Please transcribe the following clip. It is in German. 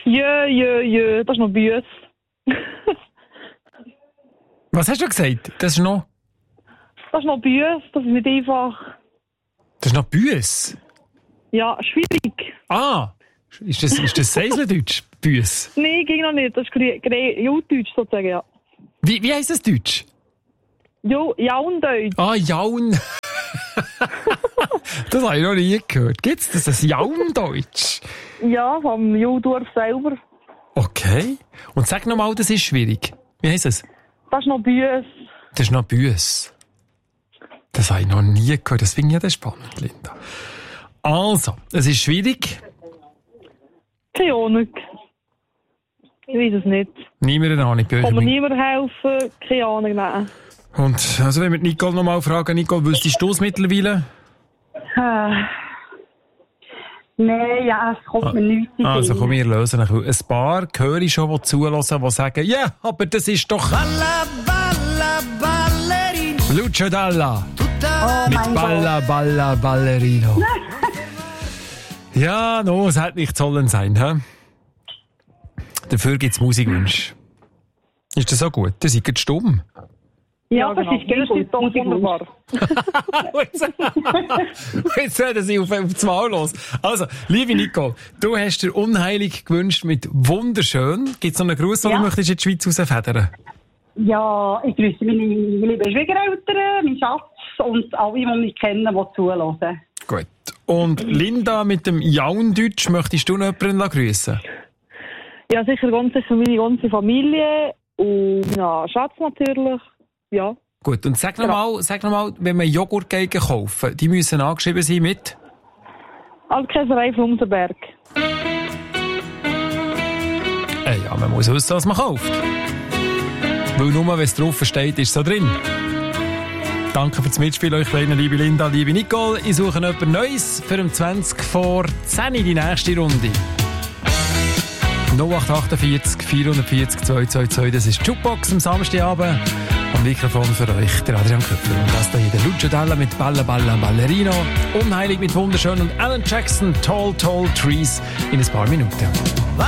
Jö, das ist noch Büs. Was hast du gesagt? Das ist noch Büs, das ist nicht einfach. Das ist noch Büs? Ja, schwierig. Ah, ist das Seiseldeutsch? Büs? Nein, ging noch nicht. Das ist Jaundeutsch sozusagen, ja. Wie heisst das Deutsch? Jaundeutsch. Ah, Jaun. Das habe ich noch nie gehört. Gibt es das, ein Jaundeutsch? Ja, vom Judorf selber. Okay. Und sag nochmal, das ist schwierig. Wie heisst es? Das ist noch Büs. Das ist noch Büs. Das habe ich noch nie gehört. Das finde ich ja spannend, Linda. Also, es ist schwierig. Keine Ahnung. Ich weiß es nicht. Niemand eine Ahnung. Kann mir niemand helfen? Keine Ahnung, nein. Und also wenn wir Nicole nochmal fragen, Nicole, wüsstest du es mittlerweile? Nein, ja, es kommt mir nichts in Also Sinn. komm, wir lösen ein paar höre ich schon, die zulassen, die sagen, ja, aber das ist doch Balla, balla, ballerina. Lucio Dalla. Oh Mit mein Balla, Gott. Balla, Ballerino. Ja, no, es hätte nicht sollen sein, hä? Dafür gibt es Musikwünsche. Ist das so gut? Das ist jetzt stumm. Ja, das ist ganz gut. Doch wunderbar. Jetzt reden sie auf das Maul los. Also, liebe Nicole, du hast dir unheilig gewünscht mit wunderschön. Gibt es noch einen Gruß, den du möchtest in die Schweiz rausfedern? Ja, ich grüße meine lieben Schwiegereltern, meinen Schatz und alle, die mich kennen, die zuhören. Gut. Und Linda mit dem Jaundeutsch, möchtest du noch jemanden grüßen? Ja, sicher meine ganze Familie und meinen Schatz natürlich. Ja. Gut, und sag noch mal, wenn man Joghurt kaufen, die müssen angeschrieben sein mit? Altkäserei Flumsenberg. Ja, man muss wissen, was man kauft. Weil nur, wenn es drauf steht, ist es so drin. Danke fürs Mitspielen, euch beiden, liebe Linda, liebe Nicole. Ich suche jemand Neues für um 20 vor 10 die nächste Runde. 0848 440 222, das ist die Jukebox am Samstagabend. Am Mikrofon für euch, der Adrian Köpfer. Und das hier, der Lucio Dalla mit Balla Balla Ballerino. Unheilig mit wunderschön und Alan Jackson, Tall Tall Trees in ein paar Minuten.